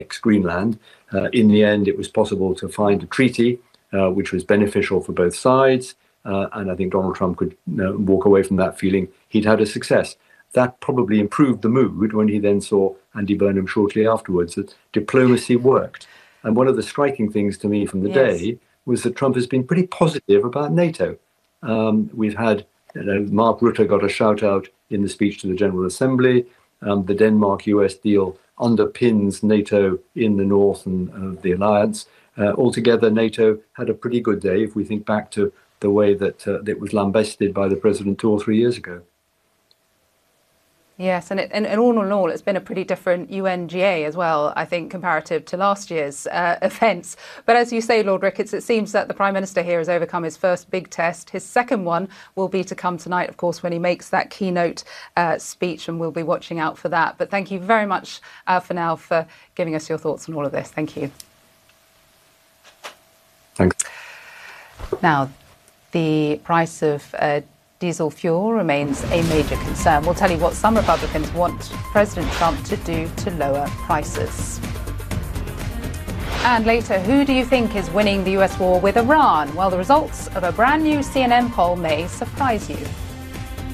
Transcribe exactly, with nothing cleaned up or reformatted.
Greenland. Uh, in the end, it was possible to find a treaty uh, which was beneficial for both sides, uh, and I think Donald Trump could uh, walk away from that feeling he'd had a success. That probably improved the mood when he then saw Andy Burnham shortly afterwards, that diplomacy worked. And one of the striking things to me from the yes. day was that Trump has been pretty positive about NATO. Um, we've had, you know, Mark Rutte got a shout out in the speech to the General Assembly. Um, the Denmark-U S deal underpins NATO in the north and uh, the alliance. Uh, altogether, NATO had a pretty good day if we think back to the way that uh, it was lambasted by the president two or three years ago. Yes, and, it, and, and all in all, it's been a pretty different U N G A as well, I think, comparative to last year's uh, events. But as you say, Lord Ricketts, it seems that the Prime Minister here has overcome his first big test. His second one will be to come tonight, of course, when he makes that keynote uh, speech, and we'll be watching out for that. But thank you very much uh, for now for giving us your thoughts on all of this. Thank you. Thanks. Now, the price of uh, diesel fuel remains a major concern. We'll tell you what some Republicans want President Trump to do to lower prices. And later, who do you think is winning the U S war with Iran? Well, the results of a brand new C N N poll may surprise you.